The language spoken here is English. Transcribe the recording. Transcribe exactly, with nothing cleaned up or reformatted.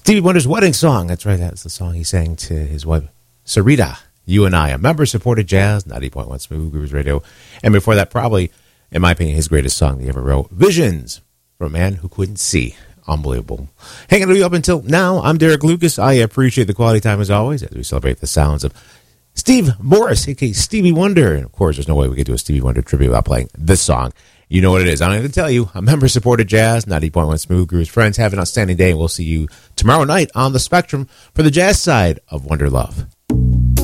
Stevie Wonder's wedding song. That's right. That's the song he sang to his wife, Sarita. You and I, a member-supported jazz, ninety point one Smooth Grooves Radio. And before that, probably, in my opinion, his greatest song he ever wrote, Visions, from a man who couldn't see. Unbelievable. Hanging with you up until now, I'm Derek Lucas. I appreciate the quality time as always as we celebrate the sounds of Steve Morris, a k a. Stevie Wonder. And of course, there's no way we could do a Stevie Wonder tribute without playing this song. You know what it is. I don't even tell you. A member-supported jazz, ninety point one Smooth Grooves. Friends, have an outstanding day, and we'll see you tomorrow night on the Spectrum for the jazz side of Wonder Love.